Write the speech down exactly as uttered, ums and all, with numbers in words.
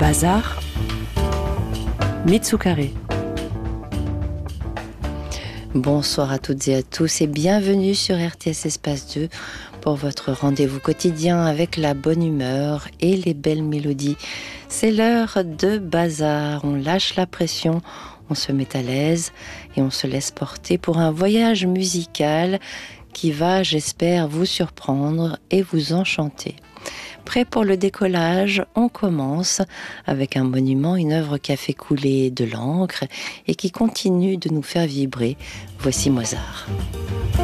Bazar, Mitsukare. Bonsoir à toutes et à tous et bienvenue sur R T S Espace deux pour votre rendez-vous quotidien avec la bonne humeur et les belles mélodies. C'est l'heure de Bazar, on lâche la pression, on se met à l'aise et on se laisse porter pour un voyage musical qui va, j'espère, vous surprendre et vous enchanter. Prêt pour le décollage, on commence avec un monument, une œuvre qui a fait couler de l'encre et qui continue de nous faire vibrer. Voici Mozart.